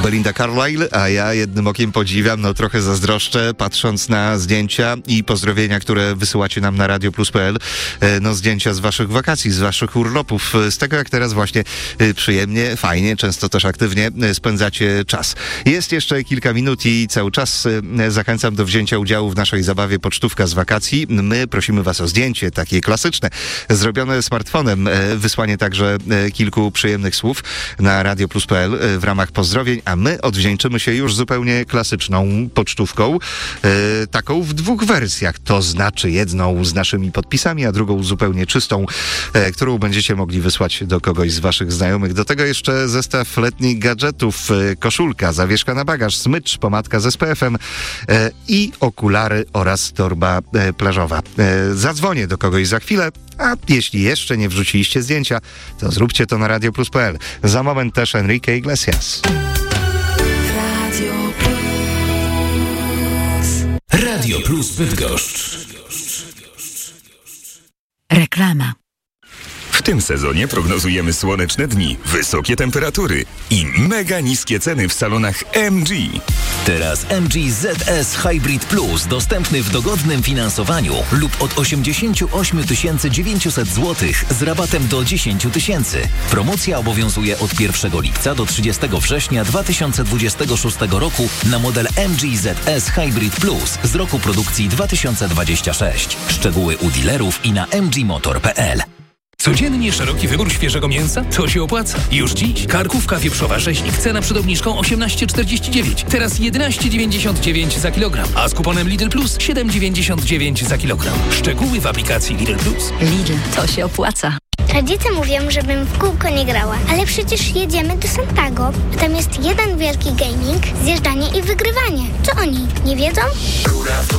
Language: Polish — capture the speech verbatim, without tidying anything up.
Belinda Carlisle, a ja jednym okiem podziwiam, no trochę zazdroszczę, patrząc na zdjęcia i pozdrowienia, które wysyłacie nam na radio plus kropka pe el. No zdjęcia z waszych wakacji, z waszych urlopów, z tego jak teraz właśnie przyjemnie, fajnie, często też aktywnie spędzacie czas. Jest jeszcze kilka minut i cały czas zachęcam do wzięcia udziału w naszej zabawie Pocztówka z wakacji. My prosimy was o zdjęcie, takie klasyczne, zrobione smartfonem, wysłanie także kilku przyjemnych słów na radio plus kropka pe el w ramach pozdrowień, a my odwdzięczymy się już zupełnie klasyczną pocztówką, e, taką w dwóch wersjach, to znaczy jedną z naszymi podpisami, a drugą zupełnie czystą, e, którą będziecie mogli wysłać do kogoś z waszych znajomych. Do tego jeszcze zestaw letnich gadżetów, e, koszulka, zawieszka na bagaż, smycz, pomadka z es pe efem e, i okulary oraz torba e, plażowa. E, zadzwonię do kogoś za chwilę, a jeśli jeszcze nie wrzuciliście zdjęcia, to zróbcie to na radio plus kropka pe el. Za moment też Enrique Iglesias. Radio Plus. Radio Plus Bydgoszcz. Reklama. W tym sezonie prognozujemy słoneczne dni, wysokie temperatury i mega niskie ceny w salonach em gie. Teraz em gie zet es Hybrid Plus dostępny w dogodnym finansowaniu lub od osiemdziesiąt osiem tysięcy dziewięćset złotych z rabatem do dziesięć tysięcy. Promocja obowiązuje od pierwszego lipca do trzydziestego września dwa tysiące dwudziestego szóstego roku na model em gie zet es Hybrid Plus z roku produkcji dwa tysiące dwudziestego szóstego. Szczegóły u dealerów i na em gie motor kropka pe el. Codziennie szeroki wybór świeżego mięsa? To się opłaca. Już dziś karkówka wieprzowa rzeźnik, cena przed obniżką osiemnaście czterdzieści dziewięć, teraz jedenaście dziewięćdziesiąt dziewięć za kilogram, a z kuponem Lidl Plus siedem dziewięćdziesiąt dziewięć za kilogram. Szczegóły w aplikacji Lidl Plus. Lidl, to się opłaca. Rodzice mówią, żebym w kółko nie grała, ale przecież jedziemy do Santago, a tam jest jeden wielki gaming, zjeżdżanie i wygrywanie. Czy oni nie wiedzą?